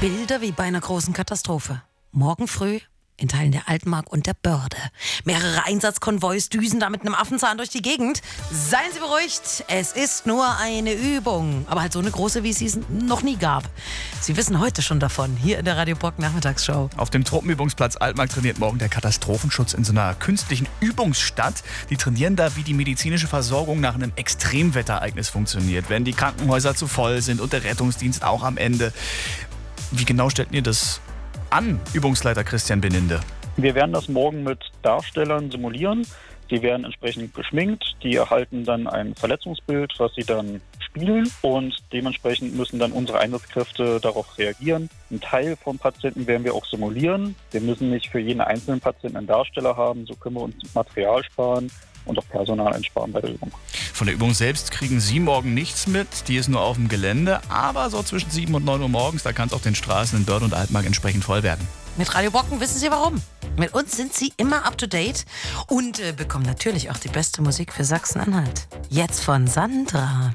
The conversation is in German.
Bilder wie bei einer großen Katastrophe. Morgen früh in Teilen der Altmark und der Börde. Mehrere Einsatzkonvois düsen da mit einem Affenzahn durch die Gegend. Seien Sie beruhigt, es ist nur eine Übung. Aber halt so eine große, wie es sie noch nie gab. Sie wissen heute schon davon, hier in der Radio Brock Nachmittagsshow. Auf dem Truppenübungsplatz Altmark trainiert morgen der Katastrophenschutz in so einer künstlichen Übungsstadt. Die trainieren da, wie die medizinische Versorgung nach einem Extremwetterereignis funktioniert. Wenn die Krankenhäuser zu voll sind und der Rettungsdienst auch am Ende. Wie genau stellt ihr das an, Übungsleiter Christian Beninde? Wir werden das morgen mit Darstellern simulieren. Die werden entsprechend geschminkt. Die erhalten dann ein Verletzungsbild, was sie dann spielen. Und dementsprechend müssen dann unsere Einsatzkräfte darauf reagieren. Einen Teil vom Patienten werden wir auch simulieren. Wir müssen nicht für jeden einzelnen Patienten einen Darsteller haben. So können wir uns Material sparen und auch Personal einsparen bei der Übung. Von der Übung selbst kriegen Sie morgen nichts mit. Die ist nur auf dem Gelände. Aber so zwischen 7 und 9 Uhr morgens, da kann es auf den Straßen in Börde und Altmark entsprechend voll werden. Mit Radio Brocken wissen Sie warum. Mit uns sind Sie immer up to date und bekommen natürlich auch die beste Musik für Sachsen-Anhalt. Jetzt von Sandra.